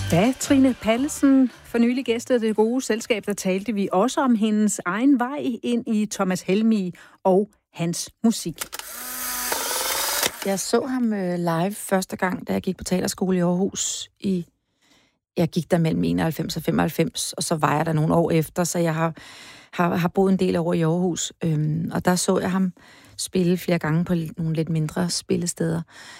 Da Trine Pallesen for nylig gæstede Det Gode Selskab, der talte vi også om hendes egen vej ind i Thomas Helmig og hans musik. Jeg så ham live første gang, da jeg gik på teaterskole i Aarhus. Jeg gik der mellem 91 og 95, og så var jeg der nogle år efter, så jeg har boet en del over i Aarhus. Og der så jeg ham spille flere gange på nogle lidt mindre spillesteder.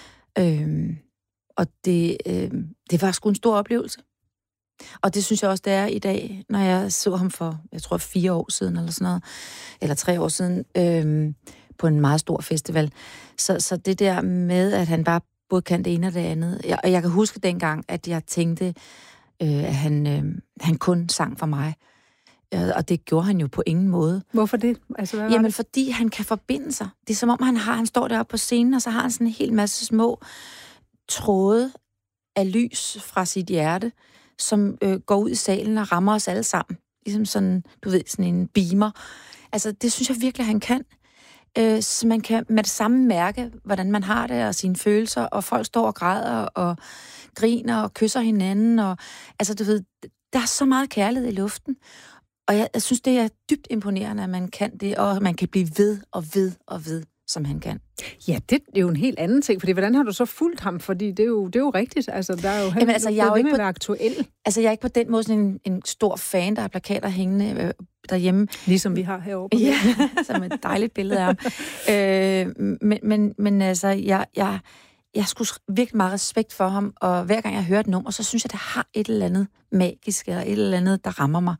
Og det var sgu en stor oplevelse. Og det synes jeg også, det er i dag, når jeg så ham for, jeg tror 4 år siden, eller sådan noget, eller 3 år siden, på en meget stor festival. Så det der med, at han bare både kan det ene og det andet. Og jeg kan huske dengang, at jeg tænkte, at han kun sang for mig. Og det gjorde han jo på ingen måde. Hvorfor det? Altså, hvad var Jamen, det? fordi han kan forbinde sig. Det er som om, han står deroppe på scenen, og så har han sådan en hel masse små tråde af lys fra sit hjerte, som går ud i salen og rammer os alle sammen. Ligesom sådan, du ved, sådan en beamer. Altså, det synes jeg virkelig, han kan. Så man kan med det samme mærke, hvordan man har det, og sine følelser, og folk står og græder, og griner, og kysser hinanden, og altså, du ved, der er så meget kærlighed i luften. Og jeg synes, det er dybt imponerende, at man kan det, og man kan blive ved og ved og ved, som han kan. Ja, det er jo en helt anden ting, fordi hvordan har du så fulgt ham? Fordi det er jo rigtigt, altså der er jo Jamen, altså, jeg er jo ikke med at være aktuel. Altså, jeg er ikke på den måde sådan en stor fan, der har plakater hængende derhjemme. Ligesom vi har herovre på ja, som et dejligt billede af ham. Men altså, jeg skulle virkelig meget respekt for ham, og hver gang jeg hører et nummer, så synes jeg, det har et eller andet magisk, eller et eller andet, der rammer mig.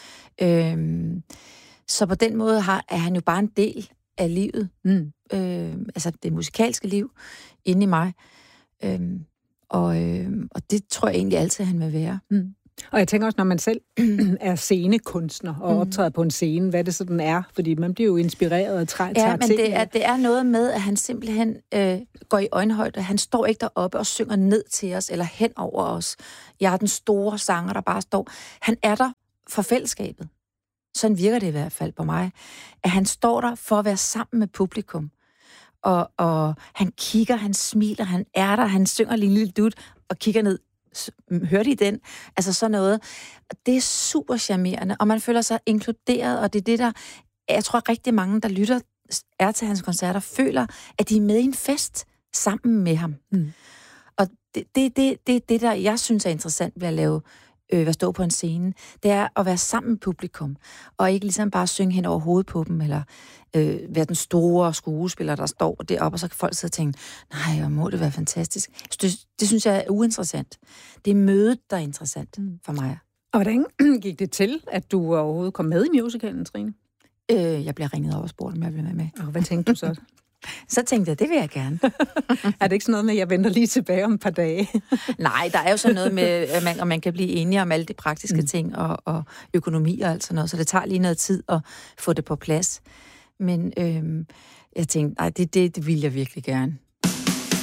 Så på den måde er han jo bare en del af livet. Altså det musikalske liv inde i mig. Og det tror jeg egentlig altid, han vil være. Og jeg tænker også, når man selv er scenekunstner og optræder på en scene, hvad det sådan er, fordi man bliver jo inspireret og tager ja, men ting. det er noget med, at han simpelthen går i øjenhøjde. Han står ikke deroppe og synger ned til os, eller hen over os. Jeg er den store sanger, der bare står. Han er der for fællesskabet. Sådan virker det i hvert fald på mig. At han står der for at være sammen med publikum. Og han kigger, han smiler, han er der, han synger lige en lille dut og kigger ned. Hørte I den? Altså sådan noget. Det er super charmerende, og man føler sig inkluderet, og det er det, der... Jeg tror rigtig mange, der lytter til hans koncerter, føler, at de er med i en fest sammen med ham. Og det der, jeg synes er interessant ved at lave stå på en scene, det er at være sammen med publikum, og ikke ligesom bare synge hen over hovedet på dem, eller være den store skuespiller, der står deroppe, og så kan folk sidde og tænke, nej, hvor må det være fantastisk. Det synes jeg er uinteressant. Det er mødet, der er interessant for mig. Og hvordan gik det til, at du overhovedet kom med i musicalen, Trine? Jeg bliver ringet op og spurgt, om jeg vil være med. Og hvad tænkte du så? Så tænkte jeg, det vil jeg gerne. Er det ikke sådan noget med, at jeg venter lige tilbage om et par dage? Nej, der er jo sådan noget med, at man kan blive enige om alle de praktiske ting og økonomi og alt sådan noget, så det tager lige noget tid at få det på plads. Men jeg tænkte, nej, det vil jeg virkelig gerne.